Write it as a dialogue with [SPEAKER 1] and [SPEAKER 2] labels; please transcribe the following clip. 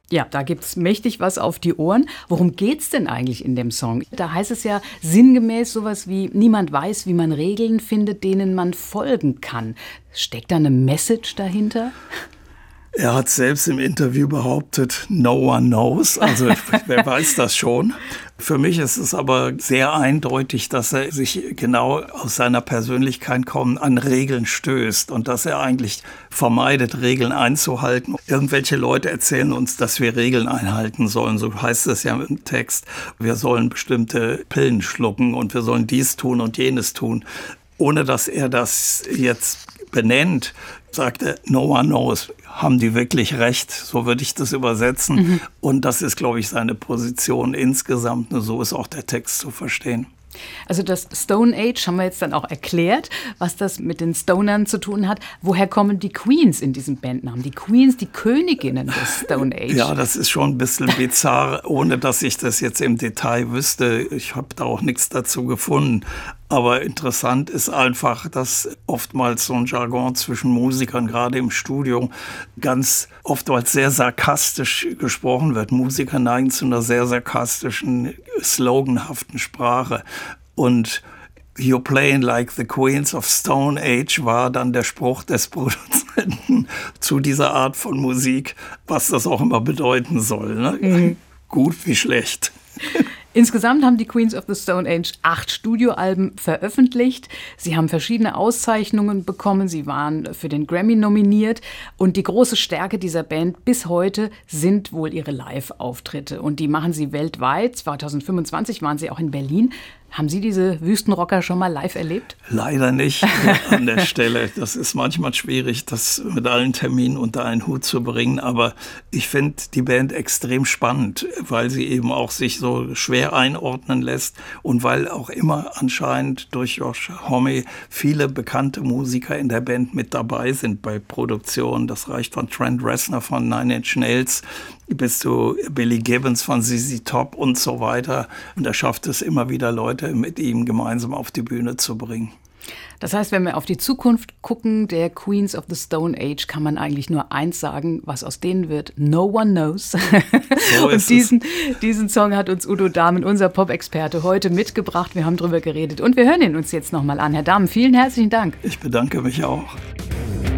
[SPEAKER 1] Ja, da gibt's mächtig was auf die Ohren. Worum geht's denn eigentlich in dem Song? Da heißt es ja sinngemäß sowas wie: Niemand weiß, wie man Regeln findet, denen man folgen kann. Steckt da eine Message dahinter?
[SPEAKER 2] Er hat selbst im Interview behauptet, no one knows. Also wer weiß das schon. Für mich ist es aber sehr eindeutig, dass er sich genau aus seiner Persönlichkeit kommen an Regeln stößt und dass er eigentlich vermeidet, Regeln einzuhalten. Irgendwelche Leute erzählen uns, dass wir Regeln einhalten sollen. So heißt es ja im Text. Wir sollen bestimmte Pillen schlucken und wir sollen dies tun und jenes tun. Ohne dass er das jetzt benennt, sagt er, no one knows. Haben die wirklich recht? So würde ich das übersetzen. Mhm. Und das ist, glaube ich, seine Position insgesamt. So ist auch der Text zu verstehen.
[SPEAKER 1] Also das Stone Age haben wir jetzt dann auch erklärt, was das mit den Stonern zu tun hat. Woher kommen die Queens in diesem Bandnamen? Die Queens, die Königinnen des Stone Age.
[SPEAKER 2] Ja, das ist schon ein bisschen bizarr, ohne dass ich das jetzt im Detail wüsste. Ich habe da auch nichts dazu gefunden. Aber interessant ist einfach, dass oftmals so ein Jargon zwischen Musikern, gerade im Studio, ganz oftmals sehr sarkastisch gesprochen wird. Musiker neigen zu einer sehr sarkastischen, sloganhaften Sprache. Und "You're playing like the Queens of Stone Age" war dann der Spruch des Produzenten zu dieser Art von Musik, was das auch immer bedeuten soll. Ne? Mhm. Gut wie schlecht.
[SPEAKER 1] Insgesamt haben die Queens of the Stone Age 8 Studioalben veröffentlicht. Sie haben verschiedene Auszeichnungen bekommen. Sie waren für den Grammy nominiert. Und die große Stärke dieser Band bis heute sind wohl ihre Live-Auftritte. Und die machen sie weltweit. 2025 waren sie auch in Berlin. Haben Sie diese Wüstenrocker schon mal live erlebt?
[SPEAKER 2] Leider nicht an der Stelle. Das ist manchmal schwierig, das mit allen Terminen unter einen Hut zu bringen. Aber ich finde die Band extrem spannend, weil sie eben auch sich so schwer einordnen lässt und weil auch immer anscheinend durch Josh Homme viele bekannte Musiker in der Band mit dabei sind bei Produktionen. Das reicht von Trent Reznor von Nine Inch Nails bis zu Billy Gibbons von ZZ Top und so weiter. Und er schafft es immer wieder, Leute mit ihm gemeinsam auf die Bühne zu bringen.
[SPEAKER 1] Das heißt, wenn wir auf die Zukunft gucken, der Queens of the Stone Age, kann man eigentlich nur eins sagen, was aus denen wird: No one knows. So und diesen Song hat uns Udo Dahmen, unser Pop-Experte, heute mitgebracht. Wir haben drüber geredet und wir hören ihn uns jetzt nochmal an. Herr Dahmen, vielen herzlichen Dank.
[SPEAKER 2] Ich bedanke mich auch.